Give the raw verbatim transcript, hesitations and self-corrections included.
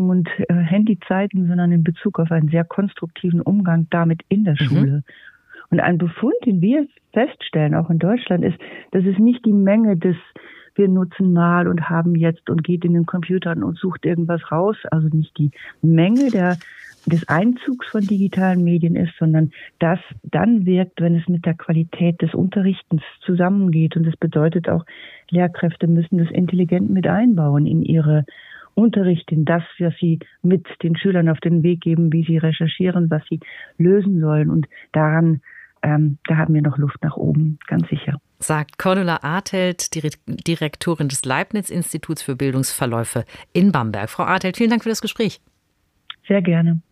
Zocken und äh, Handyzeiten, sondern in Bezug auf einen sehr konstruktiven Umgang damit in der Schule. Mhm. Und ein Befund, den wir feststellen, auch in Deutschland, ist, dass es nicht die Menge des wir nutzen mal und haben jetzt und geht in den Computer und sucht irgendwas raus, also nicht die Menge der, des Einzugs von digitalen Medien ist, sondern das dann wirkt, wenn es mit der Qualität des Unterrichtens zusammengeht. Und das bedeutet auch, Lehrkräfte müssen das intelligent mit einbauen in ihre Unterricht, in das, was sie mit den Schülern auf den Weg geben, wie sie recherchieren, was sie lösen sollen. Und daran, ähm, da haben wir noch Luft nach oben, ganz sicher. Sagt Cordula Artelt, Direktorin des Leibniz-Instituts für Bildungsverläufe in Bamberg. Frau Artelt, vielen Dank für das Gespräch. Sehr gerne.